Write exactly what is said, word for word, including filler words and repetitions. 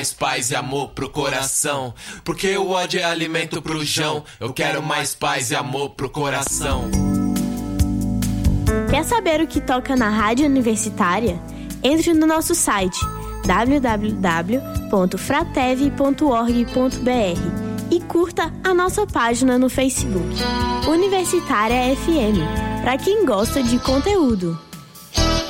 mais paz e amor pro coração, porque o ódio é alimento pro jão. Eu quero mais paz e amor pro coração. Quer saber o que toca na rádio universitária? Entre no nosso site w w w ponto fratev ponto org ponto b r e curta a nossa página no Facebook, Universitária F M, para quem gosta de conteúdo.